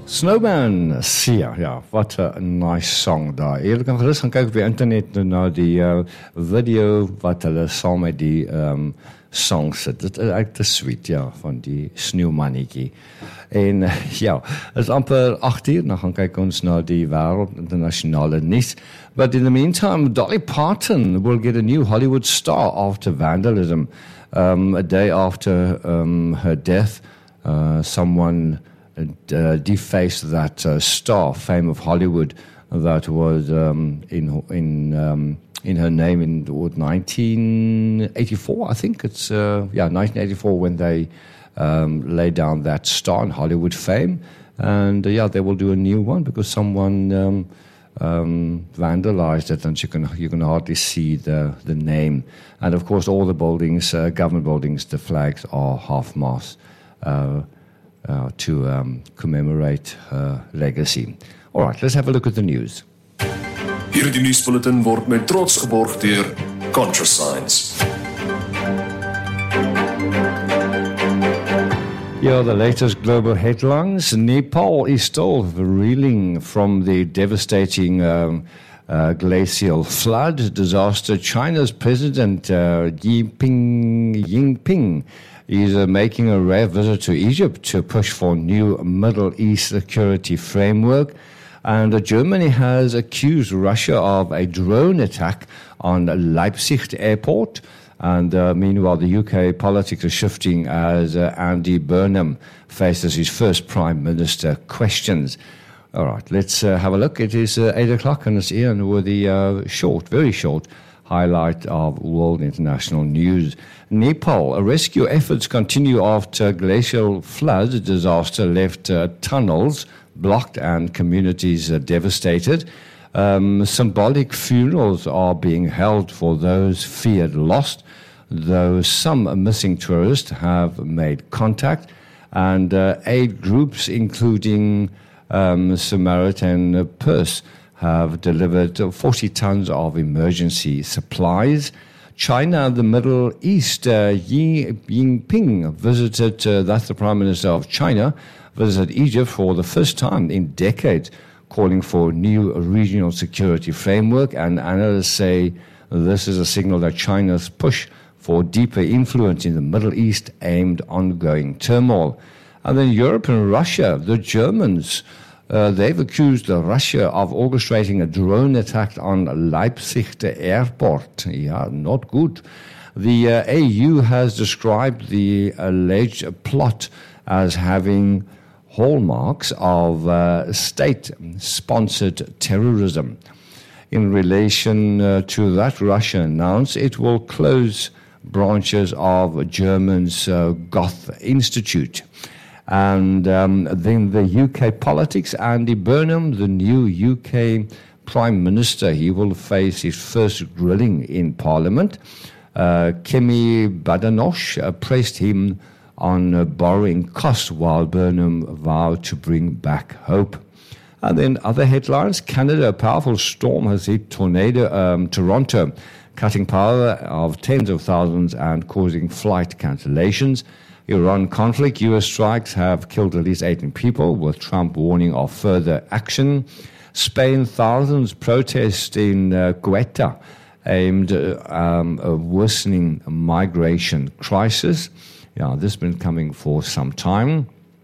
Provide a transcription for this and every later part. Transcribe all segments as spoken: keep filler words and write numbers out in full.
Snowman, Sia, ja, wat 'n nice song daar. Jy kan gerus gaan kyk op die internet na die uh, video wat hulle saam met die um, song sit. Dit is eigenlijk te sweet, ja, van die sneeuwmannetjie. En uh, ja, het is amper acht uur, dan gaan kyk ons na die wêreld internasionale nuus. But in the meantime, Dolly Parton will get a new Hollywood star after vandalism. Um, a day after um, her death, uh, someone Uh, defaced that uh, star, fame of Hollywood, that was um, in in um, in her name in what, nineteen eighty-four, I think it's uh, yeah nineteen eighty-four when they um, laid down that star in Hollywood fame, and uh, yeah they will do a new one because someone um, um, vandalized it, and you can you can hardly see the the name, and of course all the buildings, uh, government buildings, the flags are half mast. Uh, Uh, to um, commemorate her legacy. All right, let's have a look at the news. Hierdie nuusbulletin word met trots geborg deur ContraScience. Yeah, the latest global headlines. Nepal is still reeling from the devastating um, uh, glacial flood disaster. China's President uh, Jinping, Jinping is uh, making a rare visit to Egypt to push for new Middle East security framework. And uh, Germany has accused Russia of a drone attack on Leipzig airport. And uh, meanwhile, the U K politics is shifting as uh, Andy Burnham faces his first Prime Minister questions. All right, let's uh, have a look. It is uh, eight o'clock and it's Ian with the uh, short, very short, highlight of world international news. Nepal, rescue efforts continue after glacial flood disaster left uh, tunnels blocked and communities uh, devastated. Um, symbolic funerals are being held for those feared lost, though some missing tourists have made contact, and uh, aid groups including um, Samaritan Purse have delivered forty tons of emergency supplies. China and the Middle East, uh, Xi Jinping visited, uh, that's the Prime Minister of China, visited Egypt for the first time in decades, calling for a new regional security framework. And analysts say this is a signal that China's push for deeper influence in the Middle East aimed ongoing turmoil. And then Europe and Russia, the Germans, Uh, they've accused uh, Russia of orchestrating a drone attack on Leipzig airport. Yeah, not good. The uh, E U has described the alleged plot as having hallmarks of uh, state-sponsored terrorism. In relation uh, to that, Russia announced it will close branches of Germany's uh, Goethe Institute. And um, then the U K politics, Andy Burnham, the new U K Prime Minister, he will face his first grilling in Parliament. Uh, Kemi Badenoch uh, praised him on uh, borrowing costs while Burnham vowed to bring back hope. And then other headlines, Canada, a powerful storm has hit tornado um, Toronto, cutting power of tens of thousands and causing flight cancellations. Iran conflict, U S strikes have killed at least eighteen people, with Trump warning of further action. Spain, thousands protest in uh, Ceuta aimed at um, a worsening migration crisis. Yeah, this has been coming for some time.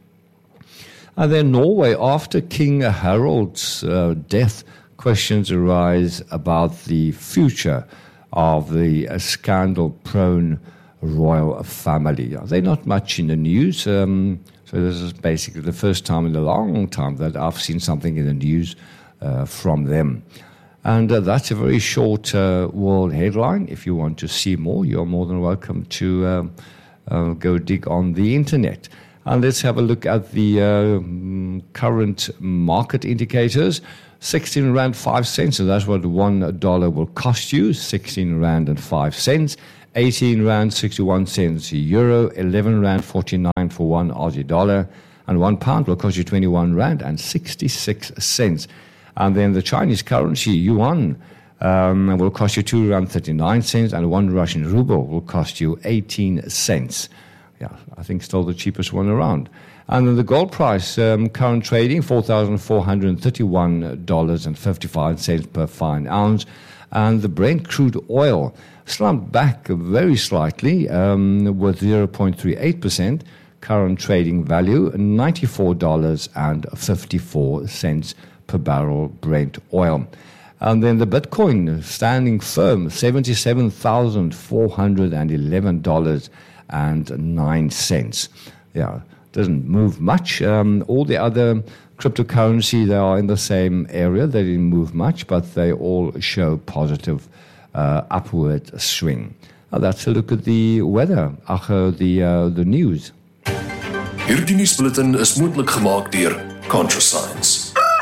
And then Norway, after King Harald's uh, death, questions arise about the future of the uh, scandal-prone royal family. They're not much in the news, um, so this is basically the first time in a long time that I've seen something in the news uh, from them. And uh, that's a very short uh, world headline. If you want to see more, you're more than welcome to uh, uh, go dig on the internet. And let's have a look at the uh, current market indicators. sixteen rand five cents, and that's what one dollar will cost you, sixteen rand and five cents. eighteen rand sixty-one cents euro, eleven rand forty-nine for one Aussie dollar, and one pound will cost you twenty-one rand and sixty-six cents. And then the Chinese currency, yuan, um, will cost you two rand thirty-nine cents, and one Russian ruble will cost you eighteen cents. Yeah, I think still the cheapest one around. And then the gold price, um, current trading, four thousand four hundred thirty-one dollars and fifty-five cents per fine ounce. And the Brent crude oil slumped back very slightly um, with zero point three eight percent. Current trading value, ninety-four dollars and fifty-four cents per barrel Brent oil. And then the Bitcoin standing firm, seventy-seven thousand four hundred eleven dollars and nine cents. Yeah, doesn't move much. Um, all the other cryptocurrency, they are in the same area. They didn't move much, but they all show positive uh, upward swing. Now that's a look at the weather, ach, uh, the, uh, the news. Hierdie nuusbulletin is moontlik gemaak deur ContraScience.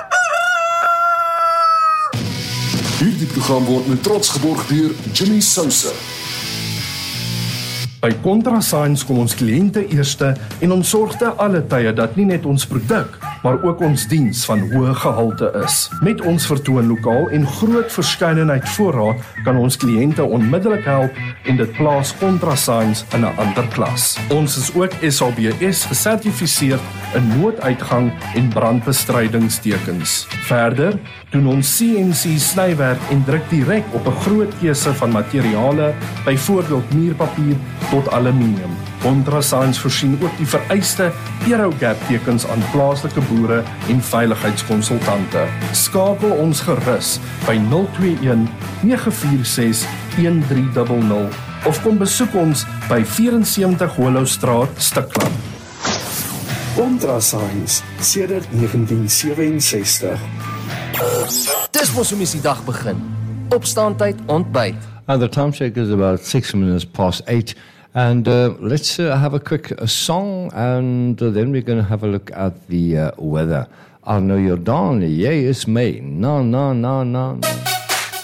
Hierdie program word met trots geborg deur Jimmy Sousa. By ContraScience kom ons kliënte eerste en ons sorg te alle tye dat nie net ons produk, maar ook ons diens van hoë gehalte is. Met ons vertoonlokaal en groot verskeidenheid voorraad kan ons kliënte onmiddellik help en dit plaas ContraScience in 'n ander klas. Ons is ook S A B S gesertifiseer in nooduitgang en brandbestrydingstekens. Verder doen ons C N C snywerk en druk direk op 'n groot keuse van materiale, byvoorbeeld muurpapier tot aluminium. ContraScience voorsien ook die vereiste Aerogap tekens aan plaaslike boere en veiligheidskonsultante. Skakel ons gerus by nul twee een nege vier ses een drie nul nul of kom besoek ons by vyf-en-sewentig Hollowstraat, Stikland. ContraScience sedert negentien sewe-en-sestig. Dis mos hoe mens die dag begin. Opstaantyd, ontbyt. And the time check is about six minutes past eight. And uh, let's uh, have a quick uh, song, and uh, then we're going to have a look at the uh, weather. Arno Jordan, jy is my. Na, na, na, na, na.